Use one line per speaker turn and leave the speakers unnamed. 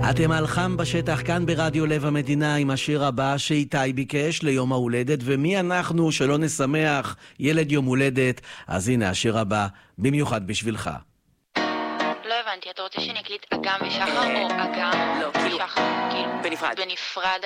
אתם על חם בשטח כאן ברדיו לב המדינה עם השיר הבא שאיתי ביקש ליום ההולדת, ומי אנחנו שלא נשמח ילד יום הולדת? אז הנה השיר הבא במיוחד בשבילך.
לא הבנתי, אתה רוצה שנקליט אגם ושחר או אגם ושחר?
בנפרד.
בנפרד